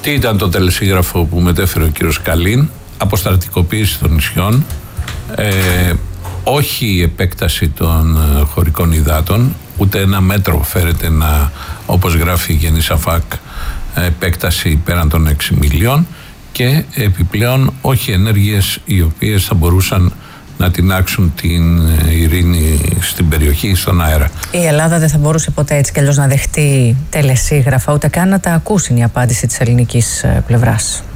Τι ήταν το τελεσίγραφο που μετέφερε ο κύριος Καλίν? Αποστρατικοποίηση των νησιών, όχι η επέκταση των χωρικών υδάτων, ούτε ένα μέτρο φέρεται να, όπως γράφει η Γενής ΑΦΑΚ, επέκταση πέραν των 6 μιλίων, και επιπλέον όχι ενέργειες οι οποίες θα μπορούσαν να τινάξουν την ειρήνη στην περιοχή, στον αέρα. Η Ελλάδα δεν θα μπορούσε ποτέ έτσι κι αλλιώς να δεχτεί τελεσίγραφα, ούτε καν να τα ακούσει, η απάντηση της ελληνικής πλευράς.